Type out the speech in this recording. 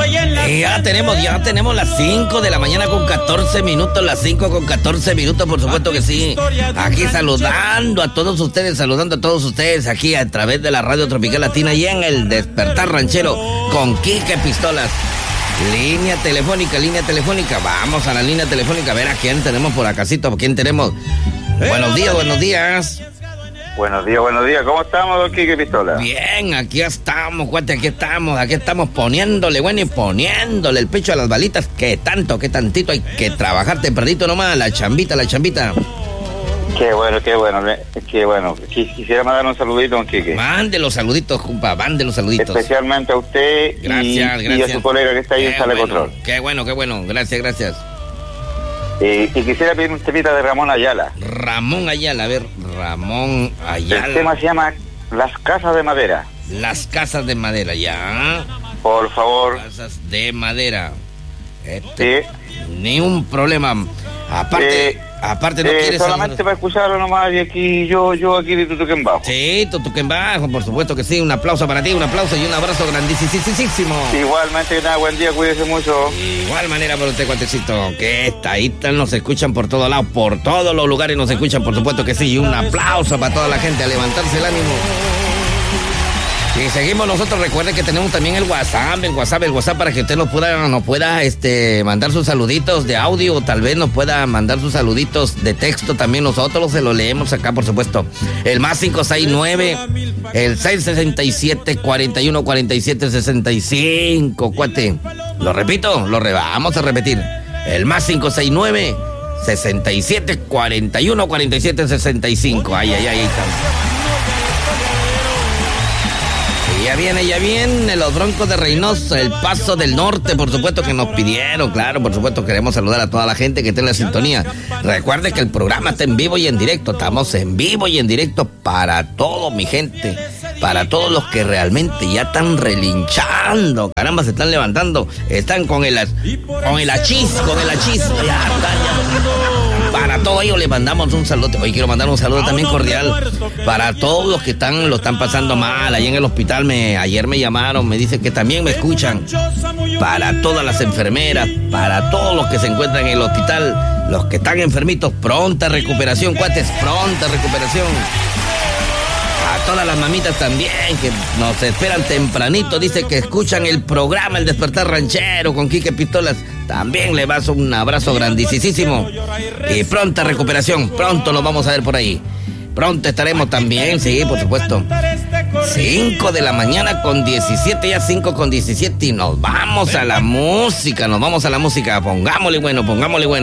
Y ya tenemos las 5 de la mañana con 14 minutos, las 5 con 14 minutos, por supuesto que sí. Aquí saludando a todos ustedes, aquí a través de la Radio Tropical Latina y en el Despertar Ranchero con Quique Pistolas. Línea telefónica. Vamos a la línea telefónica a ver a quién tenemos por acasito, quién tenemos. Buenos días. Buenos días. ¿Cómo estamos, don Quique Pistola? Bien, aquí estamos, cuate, aquí estamos poniéndole el pecho a las balitas. Qué tantito hay que trabajar tempranito nomás, la chambita. Qué bueno. Quisiera mandar un saludito, don Quique. Mande los saluditos, compa, Especialmente a usted gracias. Y a su colega que está ahí en Sala de Control. Qué bueno, gracias. Y quisiera pedir un temita de Ramón Ayala. Ramón Ayala. El tema se llama Las Casas de Madera. Las Casas de Madera, ya. Por favor. Casas de Madera. Sí. Ni un problema. Aparte no quieres solamente para escucharlo nomás y aquí yo aquí de Tutuquén Bajo. Sí, Tutuquén Bajo, por supuesto que sí. Un aplauso para ti, un aplauso y un abrazo grandísimo. Igualmente, buen día, cuídese mucho. Igual manera para usted, cuatecito, que ahí nos escuchan por todos lados, por todos los lugares nos escuchan, por supuesto que sí. Y un aplauso para toda la gente, a levantarse el ánimo. Y seguimos nosotros, recuerde que tenemos también el WhatsApp para que usted nos pueda mandar sus saluditos de audio, o tal vez nos pueda mandar sus saluditos de texto también, nosotros se los leemos acá, por supuesto. El más 569, el 667-4147-65, cuate. Lo repito, vamos a repetir. El más 569, 67-4147-65. Ay, estamos. Ya viene los Broncos de Reynosa, el Paso del Norte, por supuesto que nos pidieron, claro, por supuesto queremos saludar a toda la gente que está en la sintonía. Recuerde que el programa está en vivo y en directo, estamos en vivo y en directo para todo, mi gente, para todos los que realmente ya están relinchando, caramba, se están levantando, están con el achis, ya. Para todos ellos le mandamos un saludo. Hoy quiero mandar un saludo también cordial para todos los que lo están pasando mal ahí en el hospital. Ayer me llamaron, me dicen que también me escuchan. Para todas las enfermeras, para todos los que se encuentran en el hospital, los que están enfermitos, pronta recuperación, cuates, pronta recuperación. A todas las mamitas también que nos esperan tempranito, dice que escuchan el programa El Despertar Ranchero con Quique Pistolas. También le vas un abrazo grandísimo y pronta recuperación. Pronto nos vamos a ver por ahí. Pronto estaremos también, sí, por supuesto. 5 de la mañana con 17, ya 5 con 17 y nos vamos a la música. Pongámosle bueno.